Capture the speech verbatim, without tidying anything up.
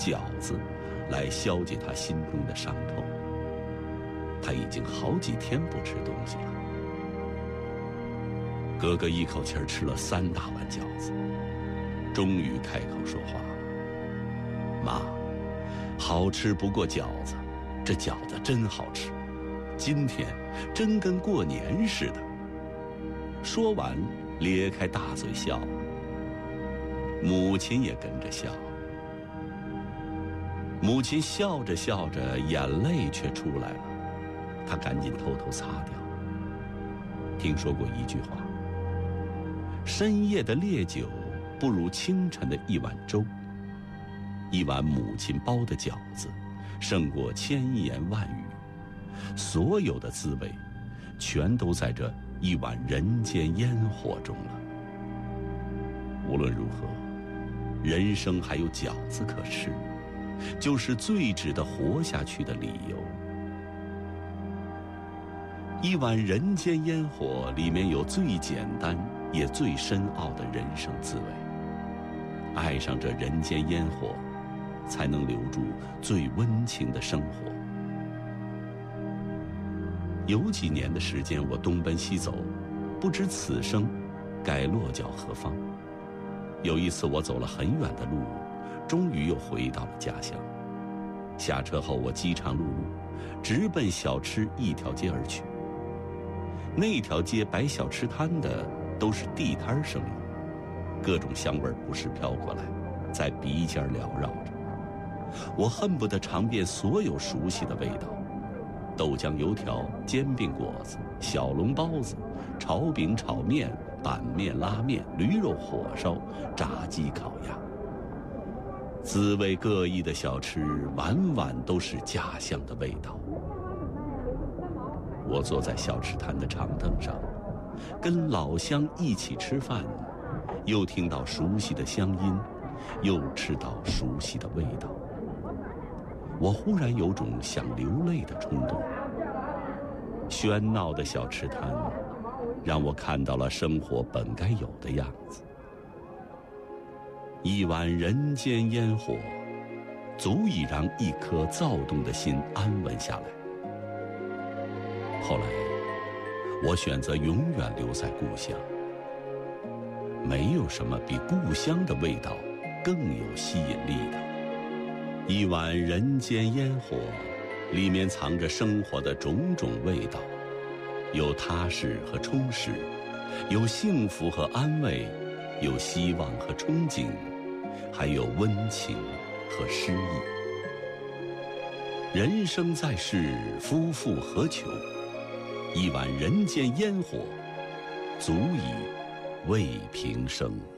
饺子来消解他心中的伤痛。他已经好几天不吃东西了。哥哥一口气儿吃了三大碗饺子，终于开口说话了：“妈，好吃不过饺子，这饺子真好吃，今天真跟过年似的。”说完，咧开大嘴笑了。母亲也跟着笑。母亲笑着笑着，眼泪却出来了，她赶紧偷偷擦掉。听说过一句话：深夜的烈酒不如清晨的一碗粥，一碗母亲包的饺子胜过千言万语，所有的滋味全都在这一碗人间烟火中了。无论如何，人生还有饺子可吃，就是最值得活下去的理由。一碗人间烟火里面有最简单也最深奥的人生滋味，爱上这人间烟火，才能留住最温情的生活。有几年的时间，我东奔西走，不知此生该落脚何方。有一次我走了很远的路，终于又回到了家乡。下车后我饥肠辘辘，直奔小吃一条街而去。那条街摆小吃摊的都是地摊生意，各种香味不时飘过来，在鼻尖缭绕着。我恨不得尝遍所有熟悉的味道：豆浆油条、煎饼果子、小笼包子、炒饼炒面、板面拉面、驴肉火烧、炸鸡烤鸭。滋味各异的小吃，晚晚都是家乡的味道。我坐在小吃摊的长凳上，跟老乡一起吃饭，又听到熟悉的乡音，又吃到熟悉的味道。我忽然有种想流泪的冲动。喧闹的小吃摊让我看到了生活本该有的样子。一碗人间烟火，足以让一颗躁动的心安稳下来。后来，我选择永远留在故乡。没有什么比故乡的味道更有吸引力的。一碗人间烟火，里面藏着生活的种种味道，有踏实和充实，有幸福和安慰，有希望和憧憬，还有温情和诗意。人生在世，夫复何求？一碗人间烟火，足以慰平生。